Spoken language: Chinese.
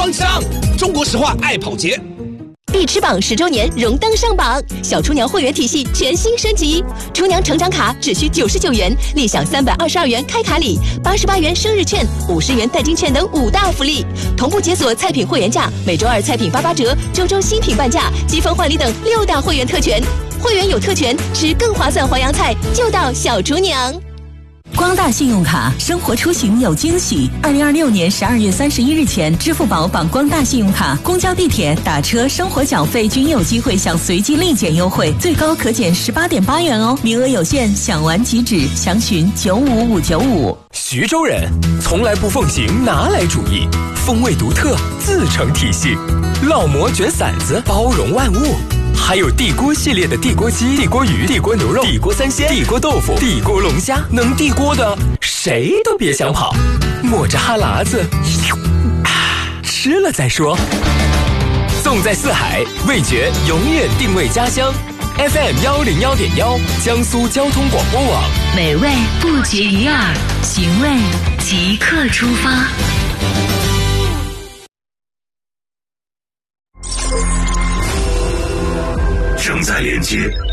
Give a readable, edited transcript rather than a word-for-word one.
上！中国石化爱跑节。 必吃榜10周年荣登上榜，小厨娘会员体系全新升级，厨娘成长卡只需99元，立享322元开卡礼、88元生日券、50元代金券等5大福利，同步解锁菜品会员价，每周2菜品88折，周新品半价，积分换礼等6大会员特权。会员有特权，吃更划算淮扬菜就到小厨娘。 光大信用卡，生活出行有惊喜。2026年12月31日前，支付宝绑光大信用卡，公交、地铁、打车、生活缴费均有机会享随机立减优惠，最高可减18.8元哦，名额有限，享完即止，详询95595。 徐州人从来不奉行拿来主义，风味独特，自成体系。烙馍卷馓子，包容万物。还有地锅系列的地锅鸡、地锅鱼、地锅牛肉、地锅三鲜、地锅豆腐、地锅龙虾，能地锅的谁都别想跑。抹着哈喇子，吃了再说。纵在四海，味觉永远定位家乡。FM101.1，江苏交通广播网。 美味不绝于耳，寻味即刻出发。 正在连接